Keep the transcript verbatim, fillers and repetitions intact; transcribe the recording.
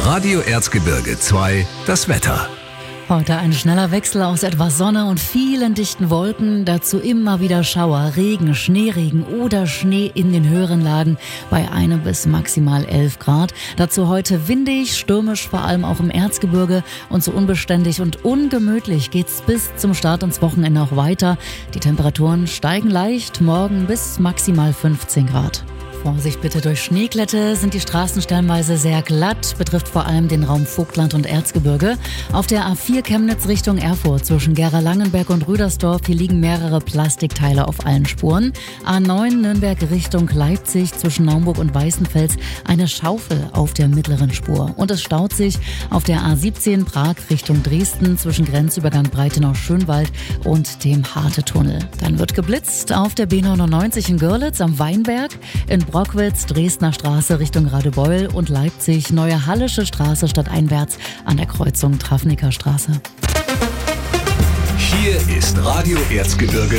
Radio Erzgebirge zwei, das Wetter. Heute ein schneller Wechsel aus etwas Sonne und vielen dichten Wolken, dazu immer wieder Schauer, Regen, Schneeregen oder Schnee in den höheren Lagen bei einem bis maximal elf Grad. Dazu heute windig, stürmisch, vor allem auch im Erzgebirge, und so unbeständig und ungemütlich geht's bis zum Start ins Wochenende auch weiter. Die Temperaturen steigen leicht, morgen bis maximal fünfzehn Grad. Vorsicht bitte durch Schneeglätte, sind die Straßen stellenweise sehr glatt, betrifft vor allem den Raum Vogtland und Erzgebirge. Auf der A vier Chemnitz Richtung Erfurt zwischen Gera-Langenberg und Rüdersdorf, hier liegen mehrere Plastikteile auf allen Spuren. A neun Nürnberg Richtung Leipzig zwischen Naumburg und Weißenfels eine Schaufel auf der mittleren Spur. Und es staut sich auf der A siebzehn Prag Richtung Dresden zwischen Grenzübergang Breitenau-Schönwald und dem Harte-Tunnel. Dann wird geblitzt auf der B neunundneunzig in Görlitz am Weinberg, in Brockwitz, Dresdner Straße Richtung Radebeul und Leipzig, Neue Hallische Straße stadteinwärts an der Kreuzung Trafniker Straße. Hier ist Radio Erzgebirge